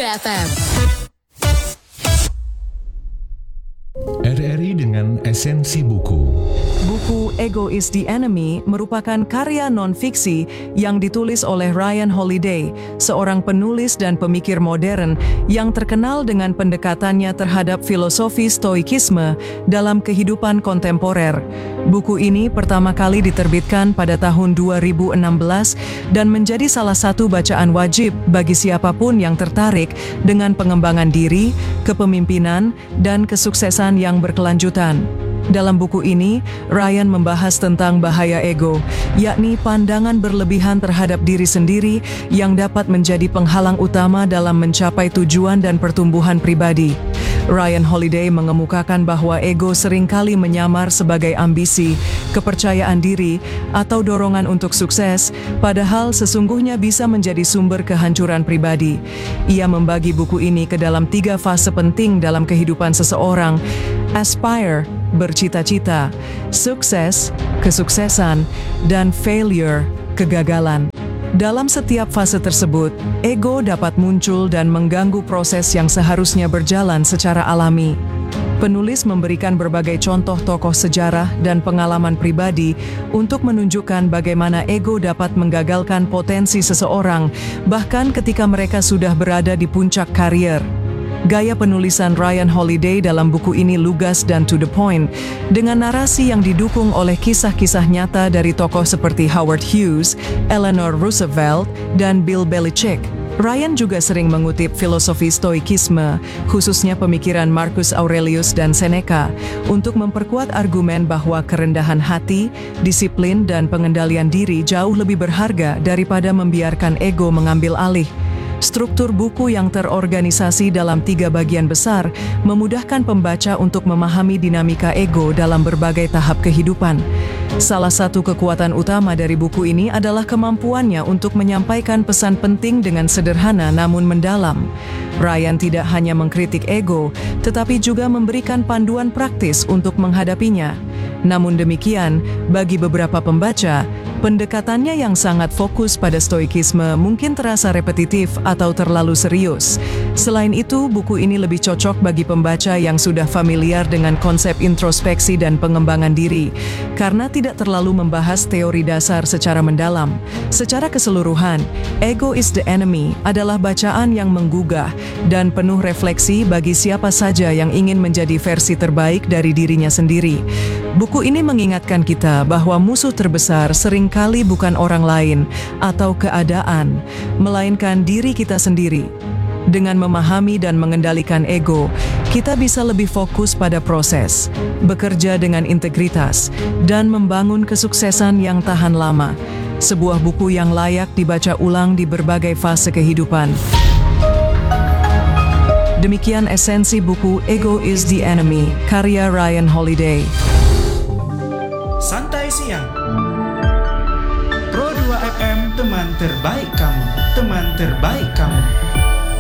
FM. RRI dengan esensi buku. Buku Ego is the Enemy merupakan karya non-fiksi yang ditulis oleh Ryan Holiday, seorang penulis dan pemikir modern yang terkenal dengan pendekatannya terhadap filosofi stoikisme dalam kehidupan kontemporer. Buku ini pertama kali diterbitkan pada tahun 2016 dan menjadi salah satu bacaan wajib bagi siapapun yang tertarik dengan pengembangan diri, kepemimpinan, dan kesuksesan yang berkelanjutan. Dalam buku ini, Ryan membahas tentang bahaya ego, yakni pandangan berlebihan terhadap diri sendiri yang dapat menjadi penghalang utama dalam mencapai tujuan dan pertumbuhan pribadi. Ryan Holiday mengemukakan bahwa ego seringkali menyamar sebagai ambisi, kepercayaan diri, atau dorongan untuk sukses, padahal sesungguhnya bisa menjadi sumber kehancuran pribadi. Ia membagi buku ini ke dalam 3 fase penting dalam kehidupan seseorang: aspire, bercita-cita, sukses, kesuksesan, dan failure, kegagalan. Dalam setiap fase tersebut, ego dapat muncul dan mengganggu proses yang seharusnya berjalan secara alami. Penulis memberikan berbagai contoh tokoh sejarah dan pengalaman pribadi untuk menunjukkan bagaimana ego dapat menggagalkan potensi seseorang, bahkan ketika mereka sudah berada di puncak karier. Gaya penulisan Ryan Holiday dalam buku ini lugas dan to the point, dengan narasi yang didukung oleh kisah-kisah nyata dari tokoh seperti Howard Hughes, Eleanor Roosevelt, dan Bill Belichick. Ryan juga sering mengutip filosofi stoikisme, khususnya pemikiran Marcus Aurelius dan Seneca, untuk memperkuat argumen bahwa kerendahan hati, disiplin, dan pengendalian diri jauh lebih berharga daripada membiarkan ego mengambil alih. Struktur buku yang terorganisasi dalam 3 bagian besar memudahkan pembaca untuk memahami dinamika ego dalam berbagai tahap kehidupan. Salah satu kekuatan utama dari buku ini adalah kemampuannya untuk menyampaikan pesan penting dengan sederhana namun mendalam. Ryan tidak hanya mengkritik ego, tetapi juga memberikan panduan praktis untuk menghadapinya. Namun demikian, bagi beberapa pembaca, pendekatannya yang sangat fokus pada stoikisme mungkin terasa repetitif atau terlalu serius. Selain itu, buku ini lebih cocok bagi pembaca yang sudah familiar dengan konsep introspeksi dan pengembangan diri, karena tidak terlalu membahas teori dasar secara mendalam. Secara keseluruhan, Ego is the Enemy adalah bacaan yang menggugah dan penuh refleksi bagi siapa saja yang ingin menjadi versi terbaik dari dirinya sendiri. Buku ini mengingatkan kita bahwa musuh terbesar seringkali bukan orang lain atau keadaan, melainkan diri kita sendiri. Dengan memahami dan mengendalikan ego, kita bisa lebih fokus pada proses, bekerja dengan integritas, dan membangun kesuksesan yang tahan lama. Sebuah buku yang layak dibaca ulang di berbagai fase kehidupan. Demikian esensi buku Ego is the Enemy, karya Ryan Holiday. Santai Siang Pro 2 FM, teman terbaik kamu, teman terbaik kamu.